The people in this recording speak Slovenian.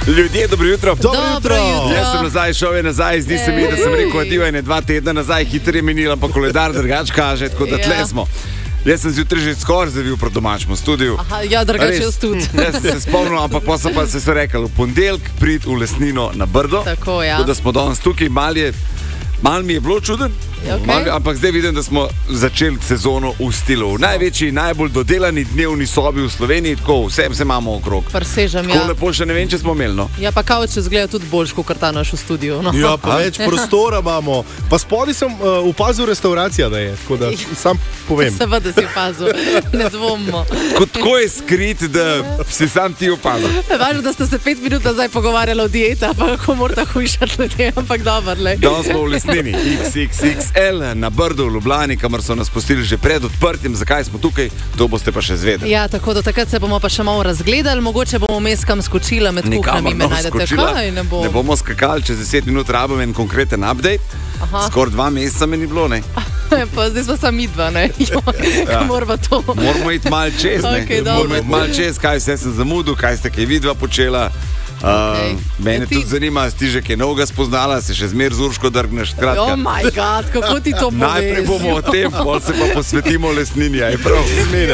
Ljudje, dobro jutro. Dobro jutro. Jaz sem nazaj, šel je nazaj, zdi se mi, da sem rekel adijo 2 tedna nazaj, hitro je minilo, pa koledar drugač kaže, tako da tle smo. Jaz sem zjutraj že skoraj zavil proti domačemu studiu. Aha, ja, drugače jaz tudi. Jaz sem se spomnil, ampak pa se rekel, v ponedeljek prid v Lesnino na Brdo. Tako, ja. Tako da smo danes tukaj, malo mi je bilo čuden. Okay. Ampak zdaj vidim, da smo začeli sezono v stilu. Največji, najbolj dodelani dnevni sobi v Sloveniji, tako vse imamo okrog. Presežem, tako ja. lepo še ne vem, če smo imeli. No? Ja, pa kavč izgleda tudi boljš, kot ta naš v studiu. No. Ja, pa več prostora imamo. Pa spodaj sem opazil restauracija, da je, tako da sam povem. Seveda si opazil, ne dvomimo. Tako je skrit, da si sam ti opazil. Važno, da ste se 5 minut nazaj pogovarjali o dieta, pa kako morate hujšati ljudje, ampak dobro, le. Danes smo v Lesnini, XXXL na Brdu v Ljubljani, kamor so nas pustili že pred odprtjem. Zakaj smo tukaj, to boste pa še zvedeli. Ja, tako da takrat se bomo pa še malo razgledali, mogoče bomo vmes kam skočila med kuhnjami, me najdete. Kaj, ne bomo skakali, čez 10 minut rabim en konkreten update. Skoraj 2 meseca me ni bilo, ne? Pa zdaj smo sami dva, ne? Ja. Moramo to. Moramo iti malo čez, ne? Okay, moramo iti malo čez, kaj vse sem zamudil, kaj ste kaj vidva počela. Mene tudi zanima, si že kaj novega spoznala, se še zmer z Urško drgneš. Oh my god, kako ti to poveš? Najprej bomo o tem, potem se pa posvetimo Lesnini, je prav.